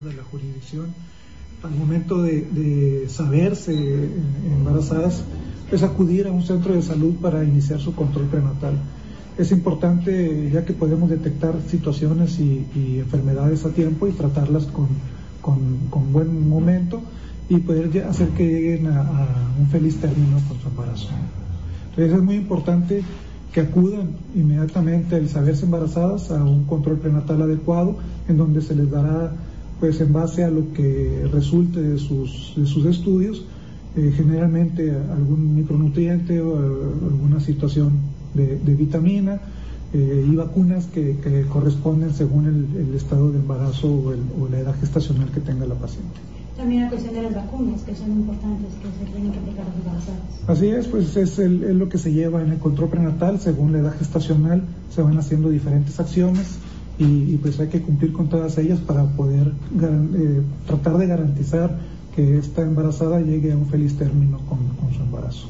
de la jurisdicción. Al momento de saberse embarazadas, pues acudir a un centro de salud para iniciar su control prenatal. Es importante, ya que podemos detectar situaciones y enfermedades a tiempo y tratarlas con buen momento y poder hacer que lleguen a un feliz término con su embarazo. Entonces es muy importante que acudan inmediatamente al saberse embarazadas a un control prenatal adecuado, en donde se les dará, pues en base a lo que resulte de sus estudios, generalmente algún micronutriente o alguna situación de vitamina y vacunas que corresponden según el estado de embarazo o la edad gestacional que tenga la paciente. También la cuestión de las vacunas, que son importantes, que se tienen que aplicar a las embarazadas. Así es, pues es lo que se lleva en el control prenatal. Según la edad gestacional se van haciendo diferentes acciones y pues hay que cumplir con todas ellas para poder tratar de garantizar que esta embarazada llegue a un feliz término con su embarazo.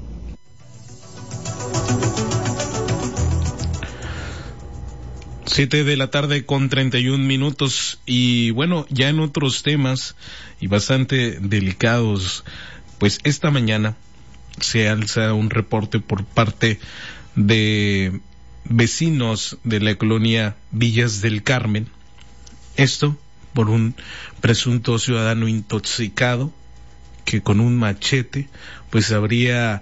Siete de la tarde con 31 minutos y bueno, ya en otros temas y bastante delicados, pues esta mañana se alza un reporte por parte de vecinos de la colonia Villas del Carmen, esto por un presunto ciudadano intoxicado que con un machete pues habría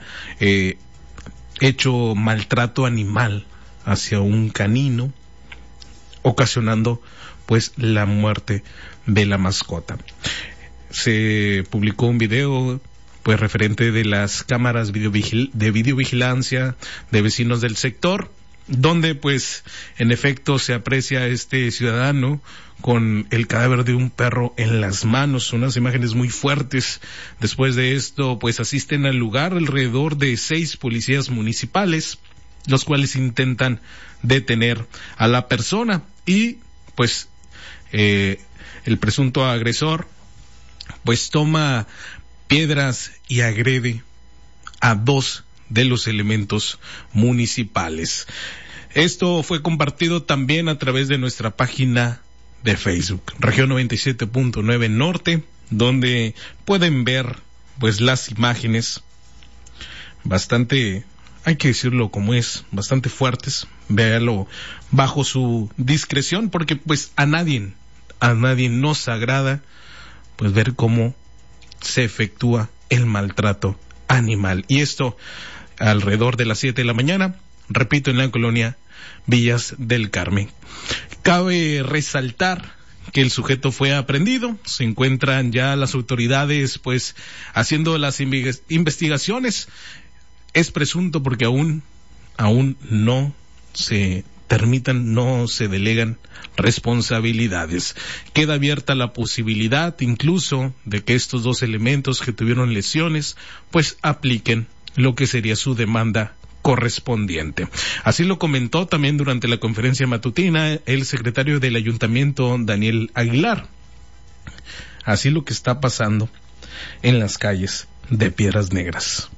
hecho maltrato animal hacia un canino, ocasionando pues la muerte de la mascota. Se publicó un video pues referente de las cámaras de videovigilancia de vecinos del sector, donde pues en efecto se aprecia a este ciudadano con el cadáver de un perro en las manos, unas imágenes muy fuertes. Después de esto pues asisten al lugar alrededor de 6 policías municipales, los cuales intentan detener a la persona y pues el presunto agresor pues toma piedras y agrede a 2 de los elementos municipales. Esto fue compartido también a través de nuestra página de Facebook, Región 97.9 Norte, donde pueden ver pues las imágenes bastante, hay que decirlo como es, bastante fuertes. Véalo bajo su discreción, porque pues a nadie nos agrada pues ver cómo se efectúa el maltrato animal. Y esto alrededor de las 7 de la mañana, repito, en la colonia Villas del Carmen. Cabe resaltar que el sujeto fue aprehendido, se encuentran ya las autoridades pues haciendo las investigaciones. Es presunto porque aún no se delegan responsabilidades. Queda abierta la posibilidad incluso de que estos 2 elementos que tuvieron lesiones pues apliquen lo que sería su demanda correspondiente. Así lo comentó también durante la conferencia matutina el secretario del ayuntamiento, Daniel Aguilar. Así lo que está pasando en las calles de Piedras Negras.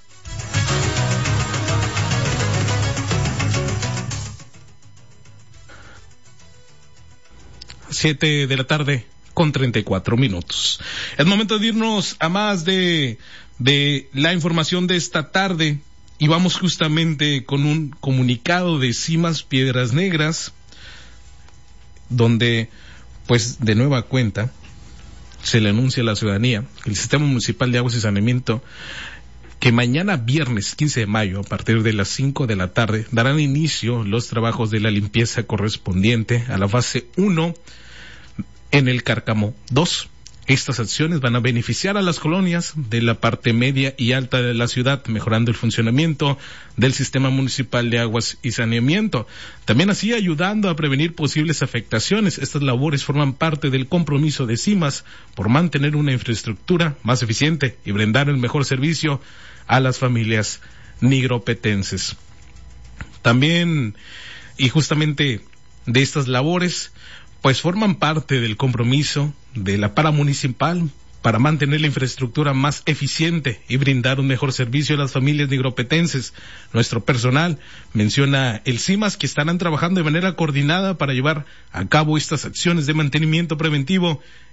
7 de la tarde con 34 minutos. Es momento de irnos a más de la información de esta tarde y vamos justamente con un comunicado de CIMAS Piedras Negras, donde pues de nueva cuenta se le anuncia a la ciudadanía que el Sistema Municipal de Aguas y Saneamiento, que mañana viernes 15 de mayo a partir de las 5 de la tarde darán inicio los trabajos de la limpieza correspondiente a la fase 1 en el Cárcamo 2. Estas acciones van a beneficiar a las colonias de la parte media y alta de la ciudad, mejorando el funcionamiento del Sistema Municipal de Aguas y Saneamiento. También así ayudando a prevenir posibles afectaciones. Estas labores forman parte del compromiso de CIMAS por mantener una infraestructura más eficiente y brindar el mejor servicio a las familias nigropetenses. También, y justamente de estas labores, pues forman parte del compromiso de la paramunicipal para mantener la infraestructura más eficiente y brindar un mejor servicio a las familias nigropetenses. Nuestro personal, menciona el CIMAS, que estarán trabajando de manera coordinada para llevar a cabo estas acciones de mantenimiento preventivo